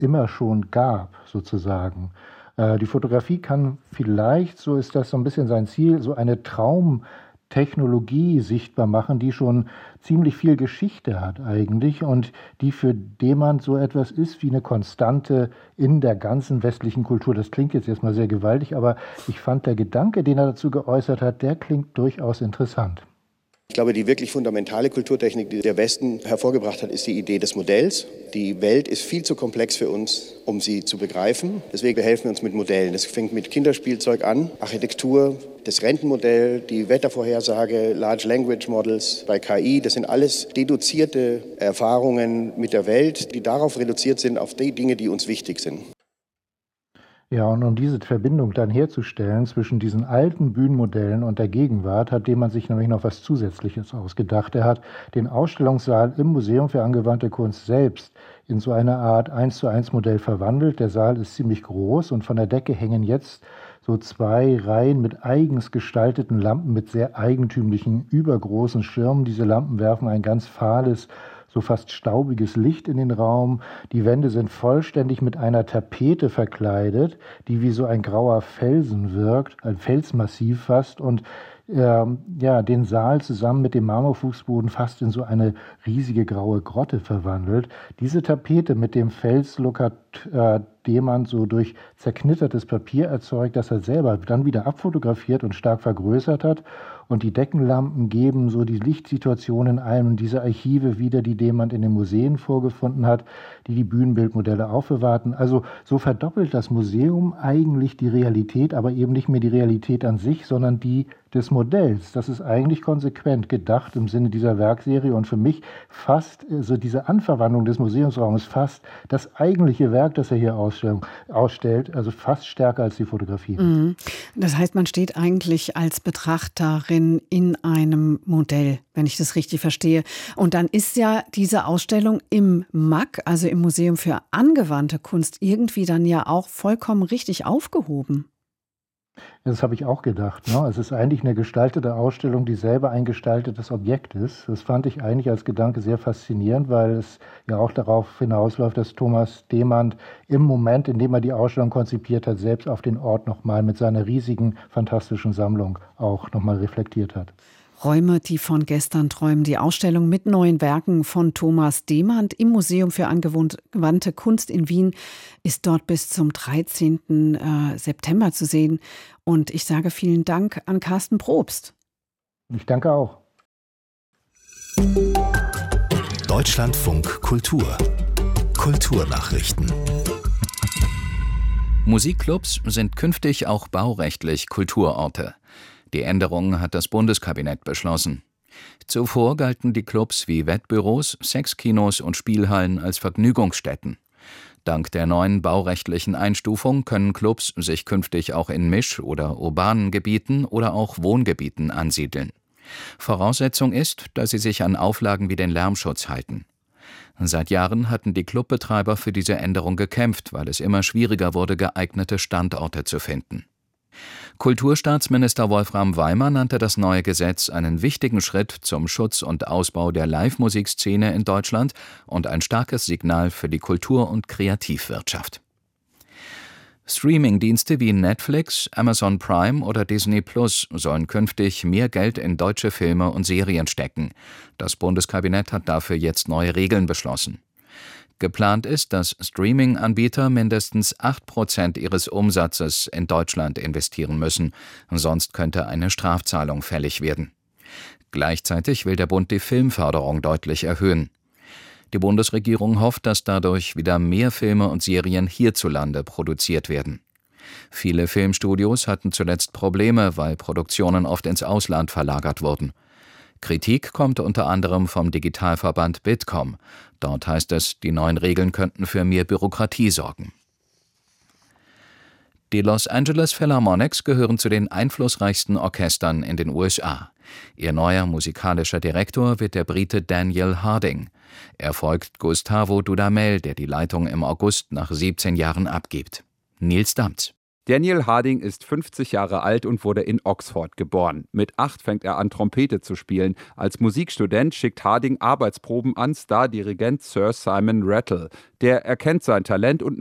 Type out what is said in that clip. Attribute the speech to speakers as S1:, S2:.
S1: immer schon gab, sozusagen. Die Fotografie kann vielleicht, so ist das so ein bisschen sein Ziel, so eine Traumtechnologie sichtbar machen, die schon ziemlich viel Geschichte hat eigentlich und die für Demand so etwas ist wie eine Konstante in der ganzen westlichen Kultur. Das klingt jetzt erstmal sehr gewaltig, aber ich fand, der Gedanke, den er dazu geäußert hat, der klingt durchaus interessant.
S2: Ich glaube, die wirklich fundamentale Kulturtechnik, die der Westen hervorgebracht hat, ist die Idee des Modells. Die Welt ist viel zu komplex für uns, um sie zu begreifen. Deswegen behelfen wir uns mit Modellen. Das fängt mit Kinderspielzeug an, Architektur, das Rentenmodell, die Wettervorhersage, Large Language Models bei KI. Das sind alles deduzierte Erfahrungen mit der Welt, die darauf reduziert sind, auf die Dinge, die uns wichtig sind.
S1: Ja, und um diese Verbindung dann herzustellen zwischen diesen alten Bühnenmodellen und der Gegenwart, hat man sich nämlich noch was Zusätzliches ausgedacht. Er hat den Ausstellungssaal im Museum für angewandte Kunst selbst in so eine Art 1:1 Modell verwandelt. Der Saal ist ziemlich groß und von der Decke hängen jetzt so 2 Reihen mit eigens gestalteten Lampen mit sehr eigentümlichen, übergroßen Schirmen. Diese Lampen werfen ein ganz fahles, so fast staubiges Licht in den Raum. Die Wände sind vollständig mit einer Tapete verkleidet, die wie so ein grauer Felsen wirkt, ein Felsmassiv fast und den Saal zusammen mit dem Marmorfußboden fast in so eine riesige graue Grotte verwandelt. Diese Tapete mit dem Felslook hat Demand so durch zerknittertes Papier erzeugt, das er selber dann wieder abfotografiert und stark vergrößert hat. Und die Deckenlampen geben so die Lichtsituation in einem dieser Archive wieder, die Demand in den Museen vorgefunden hat, die die Bühnenbildmodelle aufbewahrten. Also so verdoppelt das Museum eigentlich die Realität, aber eben nicht mehr die Realität an sich, sondern die des Modells. Das ist eigentlich konsequent gedacht im Sinne dieser Werkserie und für mich fast so diese Anverwandlung des Museumsraumes fast das eigentliche Werk, das er hier ausstellt, also fast stärker als die Fotografie.
S3: Mhm. Das heißt, man steht eigentlich als Betrachterin in einem Modell, wenn ich das richtig verstehe. Und dann ist ja diese Ausstellung im MAK, also im Museum für angewandte Kunst, irgendwie dann ja auch vollkommen richtig aufgehoben.
S1: Das habe ich auch gedacht. Ne? Es ist eigentlich eine gestaltete Ausstellung, die selber ein gestaltetes Objekt ist. Das fand ich eigentlich als Gedanke sehr faszinierend, weil es ja auch darauf hinausläuft, dass Thomas Demand im Moment, in dem er die Ausstellung konzipiert hat, selbst auf den Ort nochmal mit seiner riesigen, fantastischen Sammlung auch nochmal reflektiert hat.
S3: Räume, die von gestern träumen. Die Ausstellung mit neuen Werken von Thomas Demand im Museum für angewandte Kunst in Wien ist dort bis zum 13. September zu sehen. Und ich sage vielen Dank an Carsten Probst.
S1: Ich danke auch.
S4: Deutschlandfunk Kultur. Kulturnachrichten.
S5: Musikclubs sind künftig auch baurechtlich Kulturorte. Die Änderung hat das Bundeskabinett beschlossen. Zuvor galten die Clubs wie Wettbüros, Sexkinos und Spielhallen als Vergnügungsstätten. Dank der neuen baurechtlichen Einstufung können Clubs sich künftig auch in Misch- oder urbanen Gebieten oder auch Wohngebieten ansiedeln. Voraussetzung ist, dass sie sich an Auflagen wie den Lärmschutz halten. Seit Jahren hatten die Clubbetreiber für diese Änderung gekämpft, weil es immer schwieriger wurde, geeignete Standorte zu finden. Kulturstaatsminister Wolfram Weimer nannte das neue Gesetz einen wichtigen Schritt zum Schutz und Ausbau der Live-Musikszene in Deutschland und ein starkes Signal für die Kultur- und Kreativwirtschaft. Streaming-Dienste wie Netflix, Amazon Prime oder Disney Plus sollen künftig mehr Geld in deutsche Filme und Serien stecken. Das Bundeskabinett hat dafür jetzt neue Regeln beschlossen. Geplant ist, dass Streaming-Anbieter mindestens 8% ihres Umsatzes in Deutschland investieren müssen, sonst könnte eine Strafzahlung fällig werden. Gleichzeitig will der Bund die Filmförderung deutlich erhöhen. Die Bundesregierung hofft, dass dadurch wieder mehr Filme und Serien hierzulande produziert werden. Viele Filmstudios hatten zuletzt Probleme, weil Produktionen oft ins Ausland verlagert wurden. Kritik kommt unter anderem vom Digitalverband Bitkom. Dort heißt es, die neuen Regeln könnten für mehr Bürokratie sorgen. Die Los Angeles Philharmonics gehören zu den einflussreichsten Orchestern in den USA. Ihr neuer musikalischer Direktor wird der Brite Daniel Harding. Er folgt Gustavo Dudamel, der die Leitung im August nach 17 Jahren abgibt. Nils Damz.
S6: Daniel Harding ist 50 Jahre alt und wurde in Oxford geboren. Mit 8 fängt er an, Trompete zu spielen. Als Musikstudent schickt Harding Arbeitsproben an Stardirigent Sir Simon Rattle. Der erkennt sein Talent und